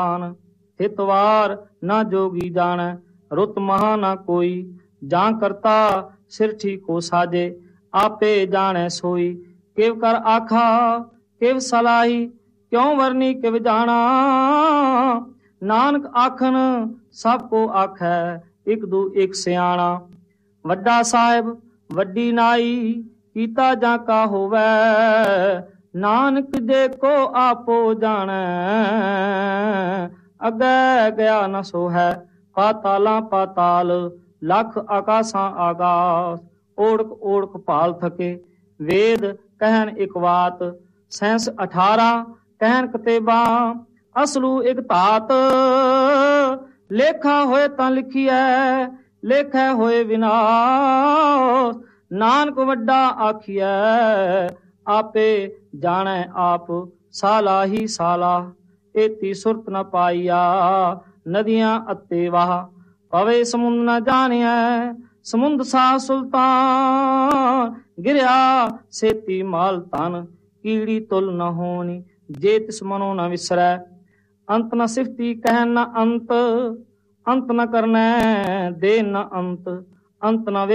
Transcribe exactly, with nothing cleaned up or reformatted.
हितवार ना जोगी जाने, रुत महा ना कोई। जां करता सिर ठीको साजे, आपे जाने सोई। किव कर आखा किव सलाही, क्यों वरनी किव जाना। नानक आखन सब को आखै, एक दू एक सियाणा। वड्डा साहिब वड्डी नाई, कीता जां का होवै। नानक जे को आपो जाने, अगे गया न सो है। पाताला पाताल, लख आकाशां आकाश। ओढ़क ओढ़क भाल थके, वेद कहन एक बात। सैंस अठारह कहन कतेबा, असलू एक तात। लेखा होए तां लिखिए, लेखै होए विनाश। नानक वड्डा आखिए, आपे जाने आप। साला ही साला, एती सुरत न पाईया। नदियां अते वाह, पवे समुंद न जानिया। समुंद सा सुल्तान, गिरया सेती माल तन। कीड़ी तुल न होनी, जे तिस मनो न विसरै। अंत न सिफती कहन न अंत, अंत न करनै दे न अंत। अंत न